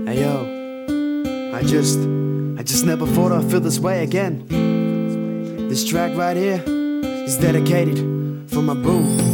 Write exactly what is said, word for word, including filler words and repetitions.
Hey yo, I just, I just never thought I'd feel this way again. This track right here is dedicated for my boo.